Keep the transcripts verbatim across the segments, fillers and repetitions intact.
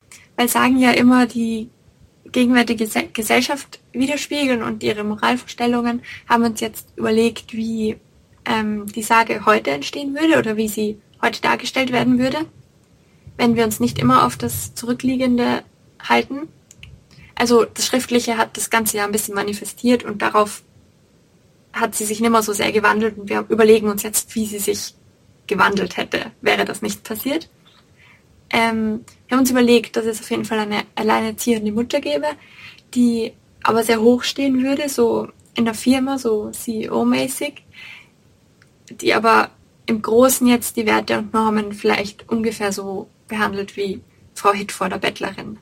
weil sagen ja immer, die gegenwärtige Gesellschaft widerspiegeln und ihre Moralvorstellungen, haben uns jetzt überlegt, wie ähm, die Sage heute entstehen würde oder wie sie heute dargestellt werden würde, wenn wir uns nicht immer auf das Zurückliegende halten. Also das Schriftliche hat das ganze ja ein bisschen manifestiert und darauf hat sie sich nicht mehr so sehr gewandelt und wir überlegen uns jetzt, wie sie sich gewandelt hätte, wäre das nicht passiert. Ähm, wir haben uns überlegt, dass es auf jeden Fall eine alleinerziehende Mutter gäbe, die aber sehr hoch stehen würde, so in der Firma, so C E O-mäßig, die aber im Großen jetzt die Werte und Normen vielleicht ungefähr so behandelt wie Frau Hitt vor der Bettlerin.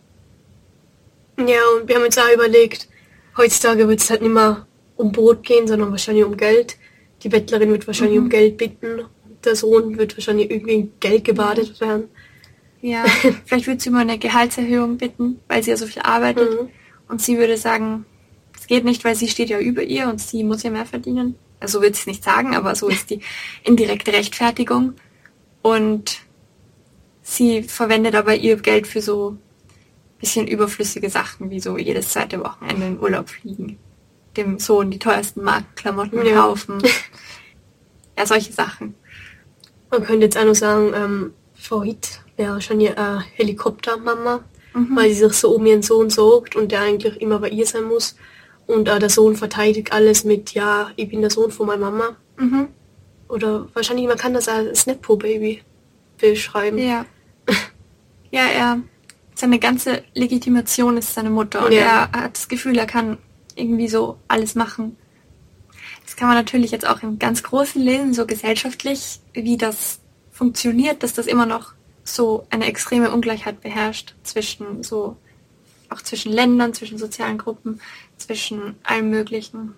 Ja, und wir haben uns auch überlegt, heutzutage wird es halt nicht mehr um Brot gehen, sondern wahrscheinlich um Geld. Die Bettlerin wird wahrscheinlich mhm. um Geld bitten. Der Sohn wird wahrscheinlich irgendwie in Geld gebadet werden. Ja, vielleicht würde sie mal eine Gehaltserhöhung bitten, weil sie ja so viel arbeitet. Mhm. Und sie würde sagen, es geht nicht, weil sie steht ja über ihr und sie muss ja mehr verdienen. Also wird sie es nicht sagen, aber so ist die indirekte Rechtfertigung. Und sie verwendet aber ihr Geld für so ein bisschen überflüssige Sachen, wie so jedes zweite Wochenende in Urlaub fliegen. Dem Sohn die teuersten Markenklamotten ja. kaufen. Ja, solche Sachen. Man könnte jetzt auch noch sagen, ähm, Frau Hitt wäre schon eine äh, Helikoptermama, mhm. weil sie sich so um ihren Sohn sorgt und der eigentlich immer bei ihr sein muss. Und äh, der Sohn verteidigt alles mit, ja, ich bin der Sohn von meiner Mama. Mhm. Oder wahrscheinlich, man kann das als Nepo-Baby beschreiben. Ja. Ja, er, seine ganze Legitimation ist seine Mutter und ja. er hat das Gefühl, er kann irgendwie so alles machen. Das kann man natürlich jetzt auch im ganz Großen lesen, so gesellschaftlich, wie das funktioniert, dass das immer noch so eine extreme Ungleichheit beherrscht zwischen so, auch zwischen Ländern, zwischen sozialen Gruppen, zwischen allem Möglichen.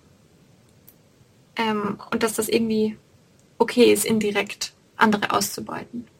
Ähm, und dass das irgendwie okay ist, indirekt andere auszubeuten.